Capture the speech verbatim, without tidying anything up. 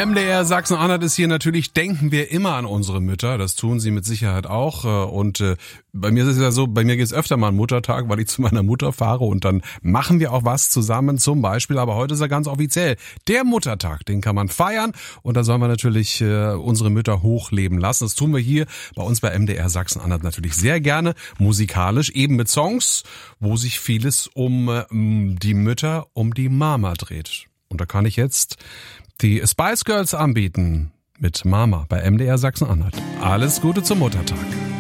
M D R Sachsen-Anhalt ist hier. Natürlich denken wir immer an unsere Mütter. Das tun sie mit Sicherheit auch. Und bei mir ist es ja so, bei mir geht es öfter mal an Muttertag, weil ich zu meiner Mutter fahre und dann machen wir auch was zusammen zum Beispiel. Aber heute ist er ganz offiziell. Der Muttertag, den kann man feiern und da sollen wir natürlich äh, unsere Mütter hochleben lassen. Das tun wir hier bei uns bei M D R Sachsen-Anhalt natürlich sehr gerne. Musikalisch, eben mit Songs, wo sich vieles um äh, die Mütter, um die Mama dreht. Und da kann ich jetzt die Spice Girls anbieten mit Mama bei M D R Sachsen-Anhalt. Alles Gute zum Muttertag.